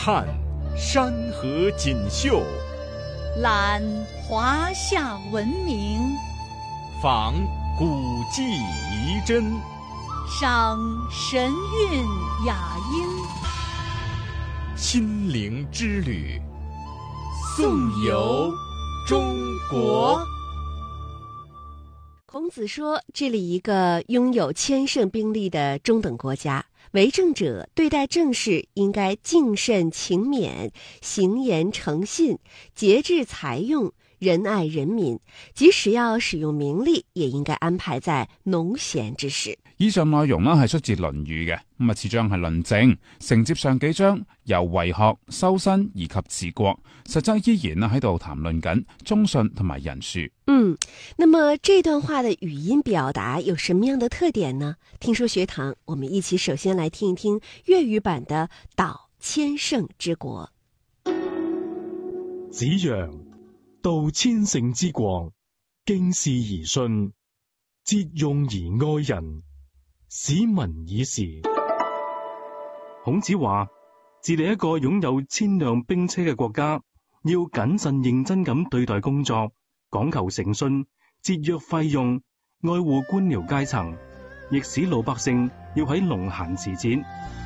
看山河锦绣， 览华夏文明， 访古迹遗珍， 赏神韵雅音， 心灵之旅，颂游中国。 孔子说，治理一个拥有千乘兵力的中等国家，为政者对待政事应该敬慎勤勉，行言诚信，节制财用，仁爱人民，即使要使用名利，也應該安排在農閒之時。 以上內容係出自《論語》嘅，咁次章係論政，承接上幾章由為學、修身以及治國，實則依然喺度談論緊忠信同埋仁恕。 那麼這段話的語音表達有什麼樣的特點呢？聽說學堂，我們一起首先來聽一聽粵語版的《導千乘之國》。 子曰：道千乘之國，敬事而信，節用而愛人，使民以時。孔子話，治理一個擁有千輛兵車嘅國家，要謹慎認真咁對待工作，講求誠信，節約費用，愛護官僚階層，亦使老百姓要喺農閒時節。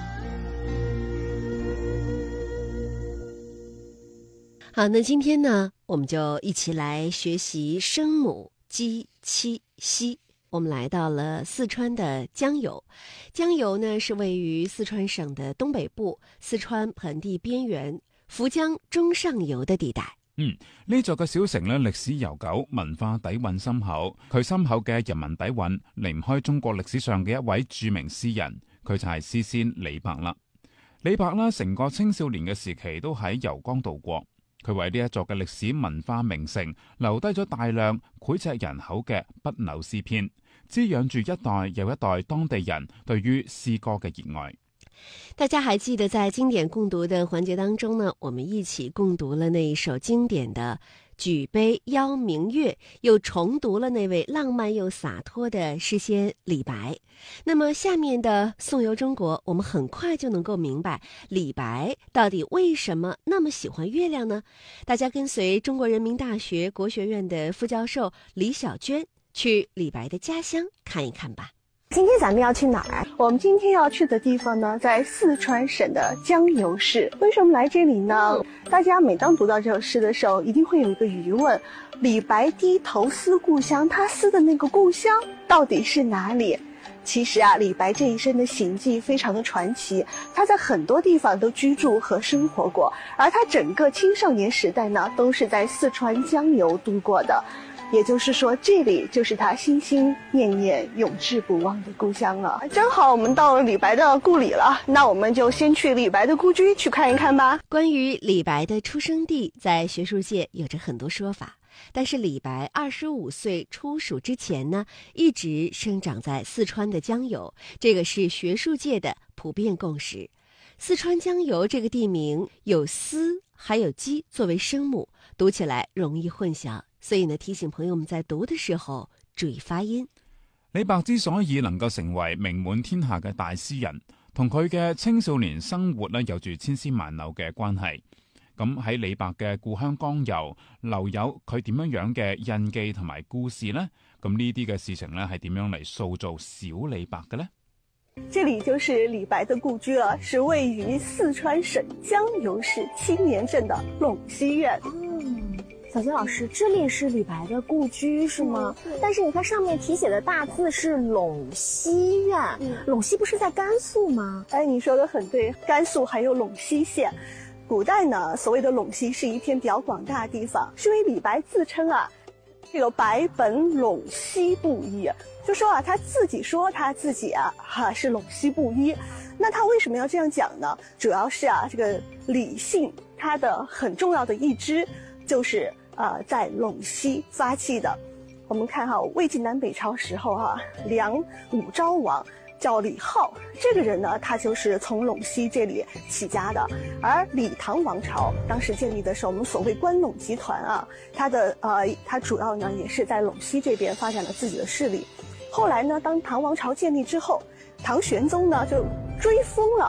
好，那今天呢，我們就一起來學習聲母雞、七、西。我們來到了四川的江油。江油呢，是位於四川省的東北部，四川盆地邊緣，涪江中上游的地帶。 呢座嘅小城呢，歷史悠久，文化底蘊深厚。佢深厚嘅人民底蘊離唔開中國歷史上嘅一位著名詩人，佢就係詩仙李白啦。李白啦，成個青少年嘅時期都喺油江度過。佢為呢一座嘅歷史文化名城留低咗大量膾炙人口嘅不朽詩篇，滋養住一代又一代當地人對於詩歌嘅熱愛。 大家還記得在經典共讀的環節當中呢，我們一起共讀了那一首經典的舉杯邀明月，又重讀了那位浪漫又灑脫的詩仙李白。那麼下面的頌遊中國，我們很快就能夠明白李白到底為什麼那麼喜歡月亮呢？大家跟隨中國人民大學國學院的副教授李小娟去李白的家鄉看一看吧。 今天咱們要去哪兒？我們今天要去的地方呢，在四川省的江油市。為什麼來這裡呢？大家每當讀到這首詩的時候，一定會有一個疑問：李白低頭思故鄉，他思的那個故鄉到底是哪裡？其實啊，李白這一生的行跡非常的傳奇，他在很多地方都居住和生活過，而他整個青少年時代呢，都是在四川江油度過的。也就是說，這裡就是他心心念念永志不忘的故鄉了。正好我們到了李白的故里了，那我們就先去李白的故居去看一看吧。 關於李白的出生地，在學術界有着很多說法，但是李白25歲出蜀之前呢，一直生長在四川的江油，這個是學術界的普遍共識。四川江油這個地名有思還有雞作為聲母，讀起來容易混淆。所以呢，提醒朋友們在讀的時候注意發音。 李白之所以能夠成為名滿天下嘅大詩人，同佢嘅青少年生活呢有住千絲萬縷嘅關係。咁喺李白嘅故鄉江油留有佢點樣嘅印記同埋故事呢？咁呢啲嘅事情呢係點樣嚟塑造小李白嘅呢？ 這裡就是李白的故居了，是位於四川省江油市青年鎮的隴西苑。 小娟老師，這裡是李白的故居是嗎？但是你看上面題寫的大字是隴西苑，隴西不是在甘肅嗎？ 哎，你說的很對，甘肅還有隴西縣。古代呢，所謂的隴西是一片比較廣大的地方，是因為李白自稱啊，這個白本隴西布衣，就說啊，他自己說他自己啊，是隴西布衣。那他為什麼要這樣講呢？主要是啊，這個李姓他的很重要的一支就是在隴西發跡的。我們看哈，魏晉南北朝時候哈，梁武昭王叫李浩，這個人呢，他就是從隴西這裡起家的。而李唐王朝當時建立的是我們所謂關隴集團啊，他主要呢也是在隴西這邊發展了自己的勢力。後來呢，當唐王朝建立之後，唐玄宗呢就追封了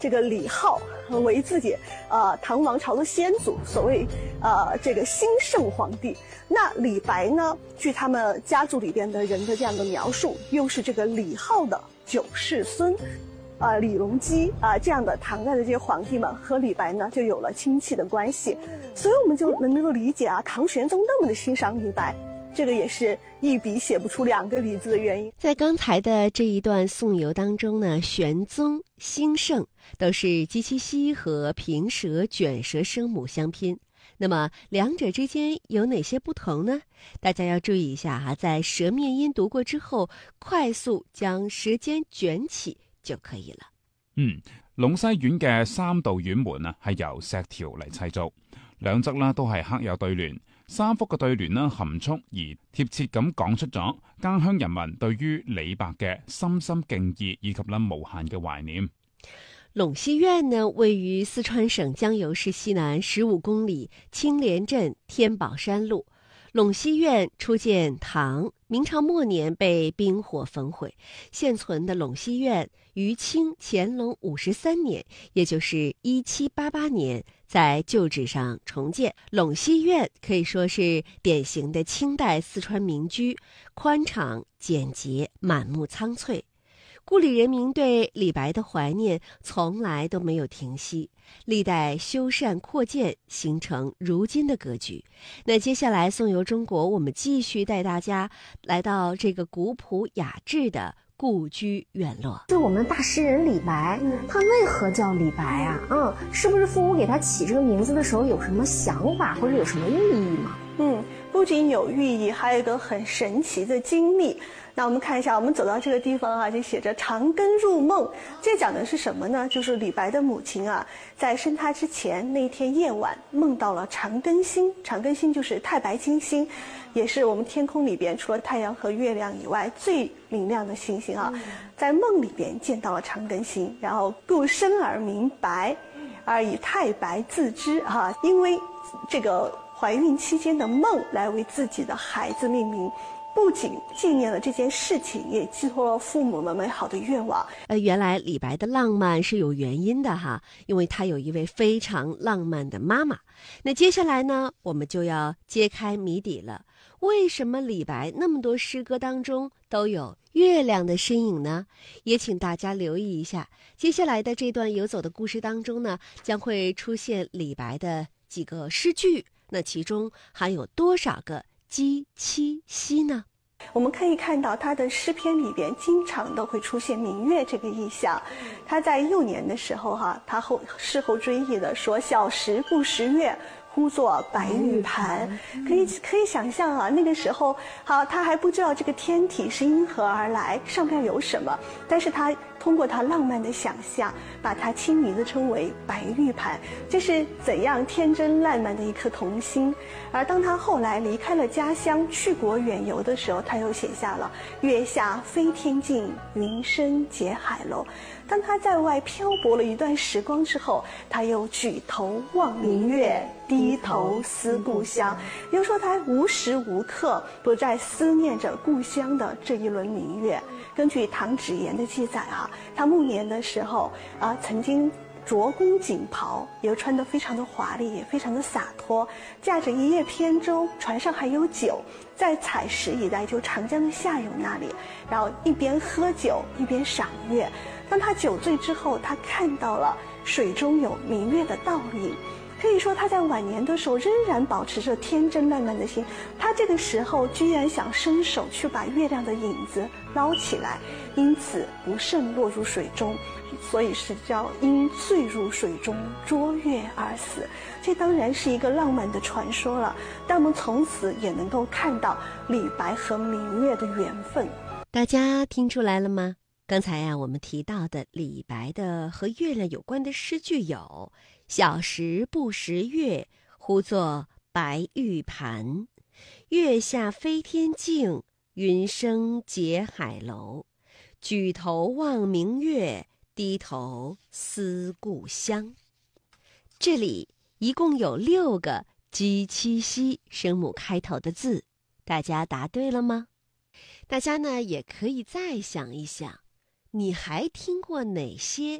这个李浩为自己唐王朝的先祖，所谓这个兴圣皇帝。那李白呢，据他们家族里边的人的这样的描述，又是这个李浩的九世孙。李隆基这样的唐代的这些皇帝们和李白呢就有了亲戚的关系，所以我们就能够理解唐玄宗那么的欣赏李白，这个也是一笔写不出2个李字的原因。 在刚才的这一段颂游当中呢，玄宗、兴圣都是鸡七西和平舌、卷舌声母相拼。那么两者之间有哪些不同呢？大家要注意一下在舌面音讀過之後，快速將舌尖捲起就可以了。 隴西苑嘅3道院門係由石條嚟砌造，兩側都係刻有對聯，3幅嘅對聯含蓄而貼切咁講出咗家鄉人民對於李白嘅深深敬意以及無限嘅懷念。 隴西苑呢，位於四川省江油市西南15公里青莲鎮天寶山路。隴西苑初建唐，明朝末年被兵火焚毁。现存的隴西苑于清乾隆53年，也就是1788年，在旧址上重建。隴西苑可以说是典型的清代四川民居，宽敞简洁，满目苍翠。故里人民对李白的怀念从来都没有停息，历代修缮扩建，形成如今的格局。那接下来颂游中国，我们继续带大家来到这个古朴雅致的故居院落。 就我们大诗人李白，他为何叫李白啊？是不是父母给他起这个名字的时候有什么想法或者有什么寓意吗？ 不仅有寓意，还有一个很神奇的经历。那我们看一下，我们走到这个地方就写着长庚入梦。这讲的是什么呢？就是李白的母亲在生他之前那一天夜晚梦到了长庚星。长庚星就是太白金星，也是我们天空里边除了太阳和月亮以外最明亮的星星在梦里边见到了长庚星，然后故生而名白，而以太白自知因为这个怀孕期间的梦来为自己的孩子命名。不仅纪念了这件事情，也寄托了父母们美好的愿望。 原来李白的浪漫是有原因的因为他有一位非常浪漫的妈妈。那接下来呢，我们就要揭开谜底了。为什么李白那么多诗歌当中都有月亮的身影呢？也请大家留意一下，接下来的这段游走的故事当中呢，将会出现李白的几个诗句，那其中含有多少个鸡七西呢？ 我们可以看到他的诗篇里边经常都会出现明月这个意象。他在幼年的时候他事后追忆的说，小时不识月，呼作白玉盘。可以想象那个时候他还不知道这个天体是因何而来，上面有什么，但是他通过他浪漫的想象，把它亲昵地称为白玉盘。这是怎样天真烂漫的一颗童心。而当他后来离开了家乡，去国远游的时候，他又写下了月下飞天镜，云深结海楼。当他在外漂泊了一段时光之后，他又举头望明月，低头思故乡。也就是说，他无时无刻不在思念着故乡的这一轮明月。根据唐芷言的记载他暮年的时候曾经着宫锦袍，也穿得非常的华丽，也非常的洒脱，驾着一叶扁舟，船上还有酒，在采石一带，就长江的下游那里，然后一边喝酒一边赏月。当他酒醉之后，他看到了水中有明月的倒影。可以说他在晚年的时候仍然保持着天真烂漫的心，他这个时候居然想伸手去把月亮的影子捞起来，因此不慎落入水中，所以是叫因醉入水中捉月而死。这当然是一个浪漫的传说了，但我们从此也能够看到李白和明月的缘分。 大家听出来了吗？刚才我们提到的李白的和月亮有关的诗句有：小时不识月，呼作白玉盘。月下飞天镜，云生结海楼。举头望明月，低头思故乡。这里一共有6个鸡七西声母开头的字，大家答对了吗？大家呢也可以再想一想，你还听过哪些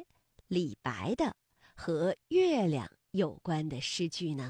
李白的和月亮有关的诗句呢？